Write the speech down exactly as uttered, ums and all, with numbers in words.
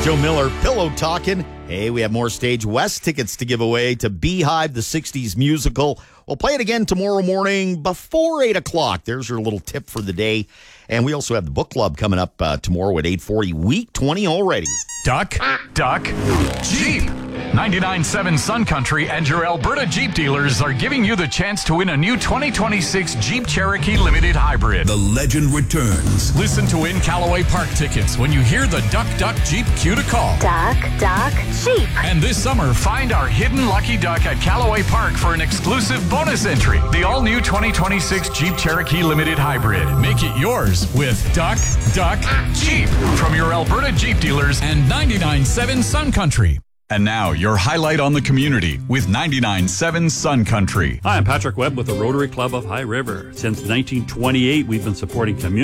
Joe Miller, Pillow Talking. Hey, we have more Stage West tickets to give away to Beehive, the sixties musical. We'll play it again tomorrow morning before eight o'clock. There's your little tip for the day. And we also have the book club coming up uh, tomorrow at eight forty, week twenty already. Duck, Duck, Jeep. ninety-nine point seven Sun Country and your Alberta Jeep dealers are giving you the chance to win a new twenty twenty-six Jeep Cherokee Limited Hybrid. The legend returns. Listen to win Callaway Park tickets when you hear the Duck, Duck, Jeep cue to call. Duck, Duck, Jeep. And this summer, find our hidden lucky duck at Callaway Park for an exclusive bonus entry. The all-new twenty twenty-six Jeep Cherokee Limited Hybrid. Make it yours with Duck, Duck, Jeep from your Alberta Jeep dealers and ninety-nine point seven Sun Country. And now, your highlight on the community with ninety-nine point seven Sun Country. Hi, I'm Patrick Webb with the Rotary Club of High River. Since nineteen twenty-eight, we've been supporting community